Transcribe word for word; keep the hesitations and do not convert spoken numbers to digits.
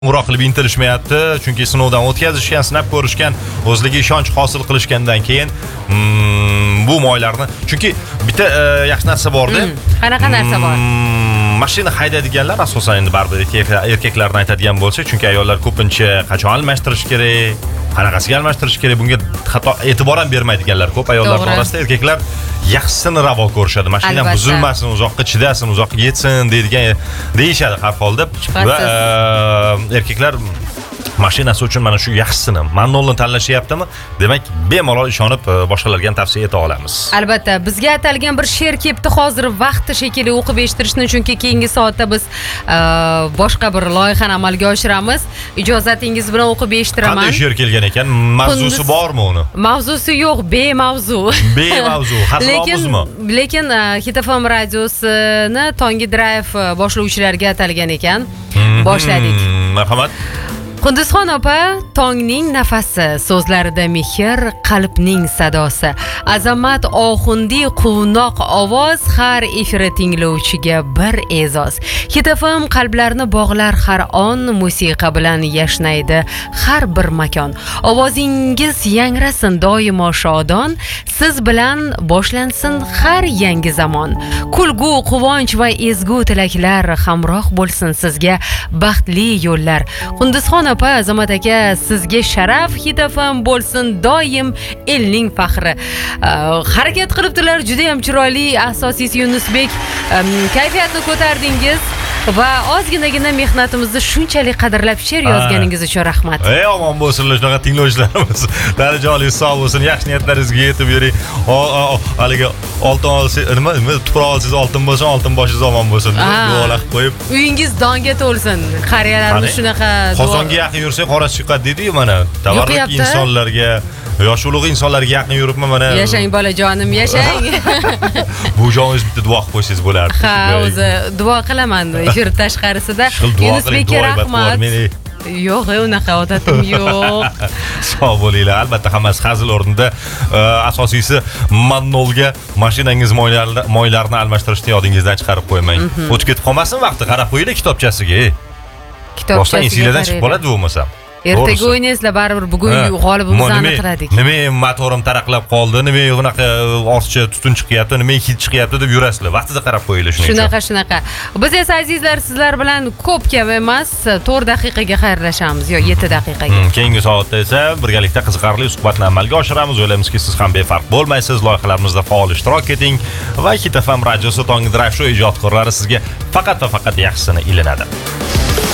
Qo'ng'iroq qilib intilishmayapti, chunki sinovdan o'tkazishgan, sinab ko'rishgan, o'zligi ishonch hosil qilishgandan keyin bu moylarni, chunki bitta yaxshi narsa bor-da. Qanaqa narsa bor? Mashina haydaydiganlar asosan endi baribir erkaklarni aytadigan bo'lsak, chunki ayollar ko'pincha qachon almashtirish kerak, qanaqasiga almashtirish kerak, bunga hatto e'tibor ham bermaydiganlar ko'p ayollar orasida. Erkaklar yaxshisini ravo ko'rishadi. Mashinam buzilmasin, uzoqqa chidasin, uzoqqa yetsin deydigan deyishadi har holda. Va erkaklar mashinasi uchun mana shu yaxshisini Mannolni tanlashyaptimi? Demak, bemalol ishonib boshqalarga ham tavsiya eta olamiz. Albatta, bizga atalgan bir she'r kelibdi hozir vaqti shekilli o'qib eshittirishni, chunki keyingi soatda biz boshqa bir loyihani amalga oshiramiz. Ijozatingiz bilan o'qib eshittiraman. Qanday she'r kelgan ekan? Mavzusi bormi uni? Mavzusi yo'q, bemavzu. Bemavzu, hasromizmi? Lekin Hit F M radiosini Tongi Drive boshlovchilariga atalgan ekan. Boshladik. Marhamat. Qunduzxon opa, tongning nafasi, so'zlarida mehr, qalbning sadosi, azamat oxundi quvnoq ovoz, har efiri tinglovchiga bir e'zoz. Hit F M qalblarni bog'lar har on, musiqa bilan yashnaydi har bir makon. Ovozingiz yangrasin doimo shodon, siz bilan boshlansin har yangi zamon. Kulgu, quvonch va ezgu tilaklar hamroh bo'lsin sizga baxtli yo'llar. Qunduzxon opa, Azamat aka, sizga sharaf, Hit F M bo'lsin doim elning faxri. Harakat qilibdilar, juda ham chiroyli. Asosiysi Yunusbek, kayfiyatni ko'tardingiz va ozginagina mehnatimizni shunchalik qadrlab she'r yozganingiz uchun rahmat. Ey, omon bo'lsinlar shunaqa tinglovchilarimiz. Darajolingiz sog' bo'lsin, yaxshi niyatlaringizga yetib yuring. Haliga oltin olsiz, nima, tuproq olsiz oltin bo'lsin, oltin boshingiz omon bo'lsin. Duolar qilib qo'yib. Uyingiz donga to'lsin. Qariyalarimiz shunaqa qozonga yaqin yursak qorasi chiqadi deydi-yu mana. Tabarruk insonlarga, yosh ulug' insonlarga yaqin yuribman mana. Yashang bolajonim, yashang. Bu joningiz bitta duo qilib qo'ysangiz bo'lardi. Ha, o'zi duo qilaman efir tashqarisida. Yunusbekka rahmat. Yo'q, unaqa odatim yo'q. Sog' bo'linglar. Albatta hammasi hazil o'rnida. Asosiysi Mannolga mashinangiz moylarini almashtirishni yodingizdan chiqarib qo'ymang. O'tib ketib qolmasin vaqti, qarab qo'yinglar kitobchasiga. Kitobchasiga esiladan chiqib qoladi bo'lmasa. Ertaga o'ynaysizlar, baribir bugun g'olibimizni aniqladik. Nima motorim taraqlab qoldi, nima unaqa ortiqcha tutun chiqyapti, nima hid chiqyapti deb yurasizlar. Vaqtida qarab qo'yinglar shuning uchun. Shunaqa, shunaqa. Biz esa azizlar, sizlar bilan ko'p kam emas, to'rt daqiqaga xayrlashamiz, yo yetti daqiqaga. Keyingi soatda esa birgalikda qiziqarli suhbatni amalga oshiramiz. O'ylaymizki, siz ham befarq bo'lmaysiz, loyihalarimizda faol ishtirok eting va Hit F M radiosi Tongi Drive Show ijodkorlari sizga faqat va faqat yaxshisini ilinadi.